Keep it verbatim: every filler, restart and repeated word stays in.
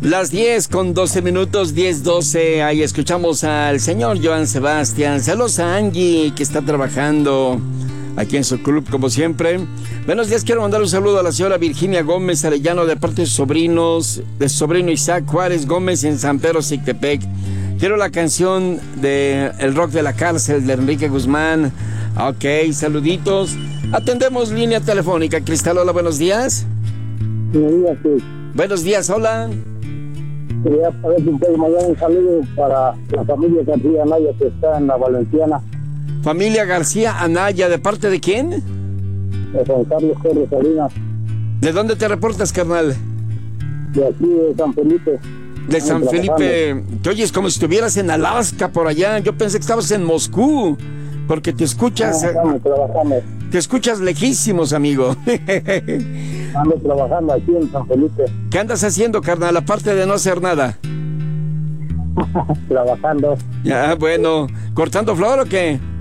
Las diez con doce minutos, diez doce. Ahí escuchamos al señor Joan Sebastián. Saludos a Angie, que está trabajando aquí en su club, como siempre. Buenos días, quiero mandar un saludo a la señora Virginia Gómez Arellano, de parte de sus sobrinos, de su sobrino Isaac Juárez Gómez en San Pedro, Sictepec. Quiero la canción de El Rock de la Cárcel, de Enrique Guzmán. Ok, saluditos. Atendemos línea telefónica. Cristal, hola, buenos días. Buenos días, sí. Buenos días, hola. Quería saber si puede mandar un saludo para la familia García Anaya, que está en la Valenciana. Familia García Anaya, ¿de parte de quién? De Juan Carlos Torres Salinas. ¿De dónde te reportas, carnal? De aquí, de San Felipe. De San Felipe. Te oyes como si estuvieras en Alaska, por allá. Yo pensé que estabas en Moscú, porque te escuchas... Ah, estamos trabajando. Te escuchas lejísimos, amigo. Ando trabajando aquí en San Felipe. ¿Qué andas haciendo, carnal, aparte de no hacer nada? Trabajando. Ya, bueno. ¿Cortando flor o qué?